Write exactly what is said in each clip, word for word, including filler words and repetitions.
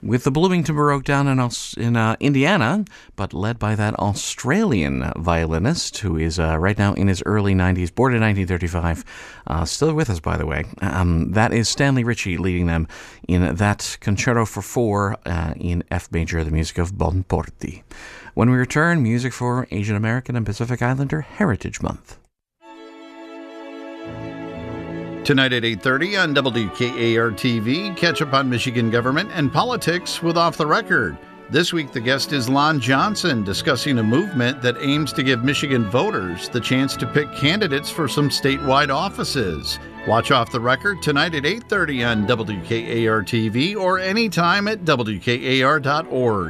with the Bloomington Baroque down in, in uh, Indiana, but led by that Australian violinist who is uh, right now in his early nineties, born in nineteen thirty-five, uh, still with us, by the way. Um, that is Stanley Ritchie leading them in that Concerto for Four uh, in F major, the music of Bonporti. When we return, music for Asian American and Pacific Islander Heritage Month. Tonight at eight thirty on W K A R T V, catch up on Michigan government and politics with Off the Record. This week the guest is Lon Johnson, discussing a movement that aims to give Michigan voters the chance to pick candidates for some statewide offices. Watch Off the Record tonight at eight thirty on W K A R T V or anytime at W K A R dot org.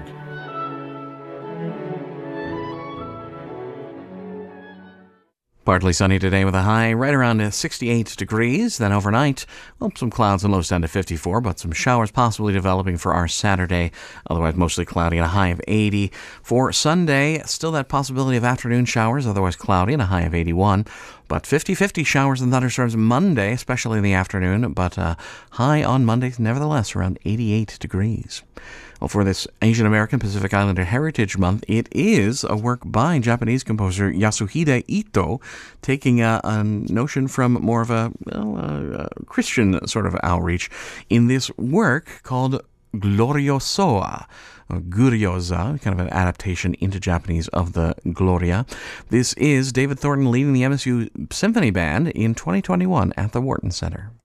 Partly sunny today with a high right around sixty-eight degrees. Then overnight, well, some clouds and lows down to fifty-four, but some showers possibly developing for our Saturday. Otherwise, mostly cloudy and a high of eighty. For Sunday, still that possibility of afternoon showers, otherwise cloudy and a high of eighty-one. But fifty-fifty showers and thunderstorms Monday, especially in the afternoon, but uh, high on Monday, nevertheless, around eighty-eight degrees. Well, for this Asian American Pacific Islander Heritage Month, it is a work by Japanese composer Yasuhide Ito, taking a, a notion from more of a, well, a, a Christian sort of outreach in this work called Gloriosoa. Guryosa, kind of an adaptation into Japanese of the Gloria. This is David Thornton leading the M S U Symphony Band in twenty twenty-one at the Wharton Center.